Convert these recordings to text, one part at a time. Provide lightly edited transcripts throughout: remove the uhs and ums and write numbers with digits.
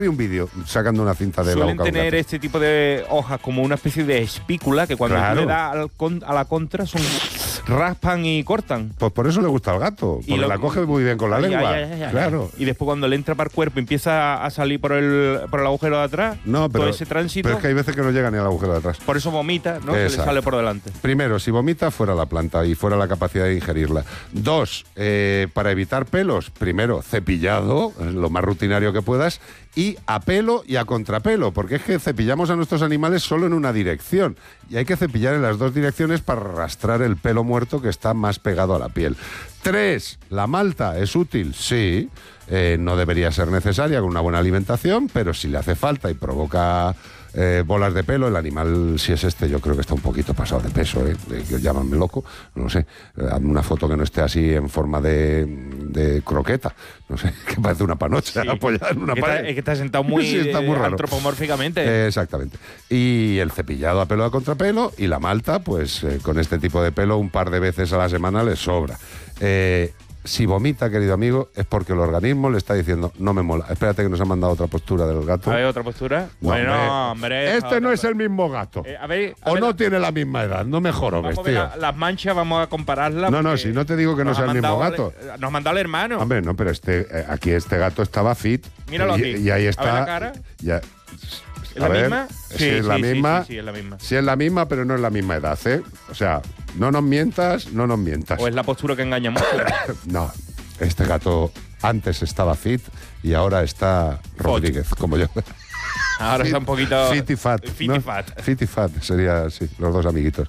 Vi un vídeo sacando una cinta de la Suelen boca a un tener gato. este tipo de hojas como una especie de espícula que cuando Claro. tú le das a la contra raspan y cortan. Pues por eso le gusta al gato, porque la coge muy bien con la lengua. Claro. Y después cuando le entra para el cuerpo empieza a salir por el agujero de atrás, No, pero, todo ese tránsito, pero es que hay veces que no llega ni al agujero de atrás. por eso vomita, ¿no? Que le Exacto. sale por delante. Primero, si vomita, fuera la planta y fuera la capacidad de ingerirla. 2, para evitar pelos, primero, cepillado, lo más rutinario que puedas, y a pelo y a contrapelo, porque es que cepillamos a nuestros animales solo en una dirección y hay que cepillar en las dos direcciones para arrastrar el pelo muerto que está más pegado a la piel. 3, la malta es útil, sí, no debería ser necesaria con una buena alimentación, pero si le hace falta y provoca bolas de pelo, el animal, si es este, yo creo que está un poquito pasado de peso, llámame loco, no lo sé, hazme una foto que no esté así en forma de croqueta, no sé, que parece una panocha apoyada en una pared. Es que está sentado muy, Sí, está muy raro. antropomórficamente. Exactamente. Y el cepillado a pelo a contrapelo y la malta, pues con este tipo de pelo un par de veces a la semana le sobra. Si vomita, querido amigo, es porque el organismo le está diciendo, no me mola. Espérate que nos ha mandado otra postura del gato. ¿Hay otra postura? No, bueno, hombre. Este no es el mismo gato. O no tiene la misma edad, no me jorobes, vamos a ver tío. las manchas, vamos a compararlas. No, si no te digo que no sea el mismo gato. Nos ha mandado el hermano. Hombre, no, pero aquí este gato estaba fit. Míralo aquí. Y ahí está. A ver la cara. Ya, ¿Es la misma? Sí, es la misma. Sí, es la misma. Sí, es la misma, pero no es la misma edad, ¿eh? O sea, no nos mientas. O es la postura que engaña mucho. No, este gato antes estaba fit y ahora está Rodríguez, como yo. Ahora está un poquito... Fit y fat. Fit ¿no? y fat. Fit y fat sería, sí, los dos amiguitos.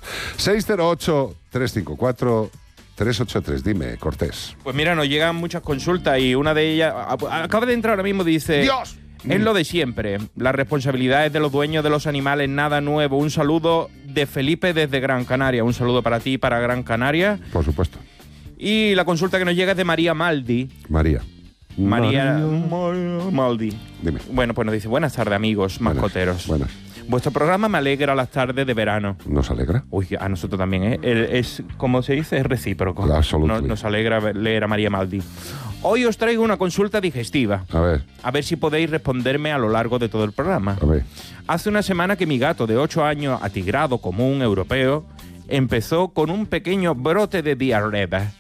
608-354-383. Dime, Cortés. Pues mira, nos llegan muchas consultas y una de ellas... Acaba de entrar ahora mismo, dice... ¡Dios! Es lo de siempre. Las responsabilidades de los dueños de los animales, nada nuevo. Un saludo de Felipe desde Gran Canaria. Un saludo para ti, para Gran Canaria. Por supuesto. Y la consulta que nos llega es de María Maldi. María Maldi. Dime. Bueno, pues nos dice, buenas tardes, amigos mascoteros. Buenas. Vuestro programa me alegra las tardes de verano. ¿Nos alegra? Uy, a nosotros también, ¿eh? Es, como se dice, es recíproco. Absolutamente. Nos alegra leer a María Maldi. Hoy os traigo una consulta digestiva. A ver si podéis responderme a lo largo de todo el programa. A ver. Hace una semana que mi gato de 8 años, atigrado común europeo, empezó con un pequeño brote de diarrea.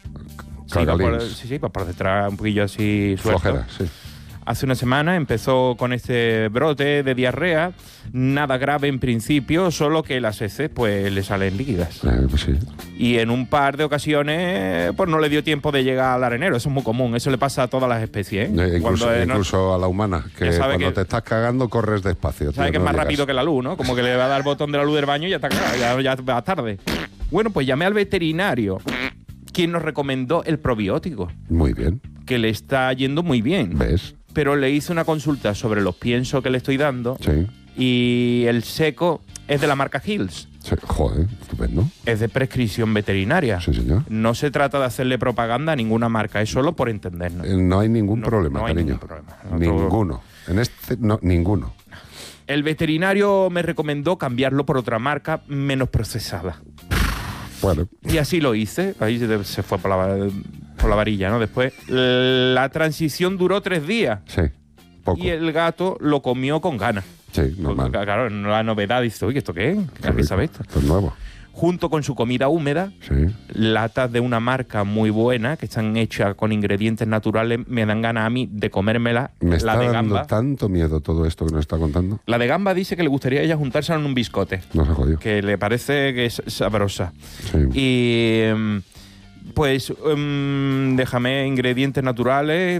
Sí, por detrás un poquillo así suelto. Flojera, sí. Hace una semana empezó con este brote de diarrea, nada grave en principio, solo que las heces pues le salen líquidas. Pues sí. Y en un par de ocasiones pues no le dio tiempo de llegar al arenero, eso es muy común, eso le pasa a todas las especies. Incluso a la humana, que cuando te estás cagando corres despacio. Sabe que es más rápido que la luz, ¿no? Como que le va a dar el botón de la luz del baño y ya está cagado, ya va tarde. Bueno, pues llamé al veterinario, quien nos recomendó el probiótico. Muy bien. Que le está yendo muy bien. ¿Ves? Pero le hice una consulta sobre los piensos que le estoy dando. Sí. Y el seco es de la marca Hills. Sí. Joder, estupendo. Es de prescripción veterinaria. Sí, señor. No se trata de hacerle propaganda a ninguna marca, es solo por entendernos. No hay ningún problema, no hay cariño. ningún problema. Ninguno. En este, no, ninguno. El veterinario me recomendó cambiarlo por otra marca menos procesada. Bueno. Y así lo hice. Ahí se fue por la varilla, ¿no? Después, la transición duró 3 días. Sí, poco. Y el gato lo comió con ganas. Sí, normal. Porque, claro, la novedad dice, oye, ¿esto qué es? ¿Qué sabe esto? Esto es nuevo. Junto con su comida húmeda, latas de una marca muy buena, que están hechas con ingredientes naturales, me dan ganas a mí de comérmela. Me está de dando gamba. tanto miedo todo esto que nos está contando. La de gamba dice que le gustaría a ella juntársela en un biscote. No se jodió. Que le parece que es sabrosa. Sí. Y... pues déjame ingredientes naturales.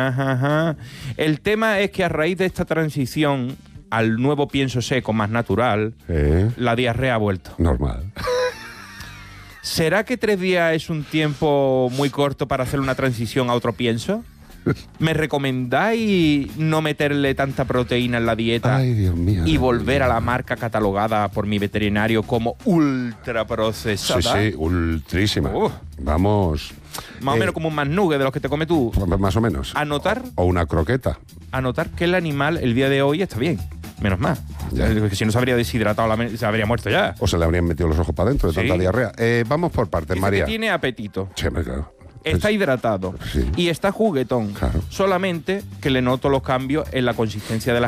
El tema es que a raíz de esta transición al nuevo pienso seco más natural, la diarrea ha vuelto. Normal. ¿Será que 3 días es un tiempo muy corto para hacer una transición a otro pienso? ¿Me recomendáis no meterle tanta proteína en la dieta? Ay, Dios mío. Y volver a la marca catalogada por mi veterinario como ultraprocesada? Sí, ultrísima. Vamos. Más o menos como un mannugue de los que te comes tú. Más o menos. Anotar. O una croqueta. Anotar que el animal el día de hoy está bien. Menos mal. Que si no se habría deshidratado, se habría muerto ya. O se le habrían metido los ojos para adentro de tanta diarrea. Vamos por partes, María. Que tiene apetito. Sí, claro. Está hidratado y está juguetón. Claro. Solamente que le noto los cambios en la consistencia de las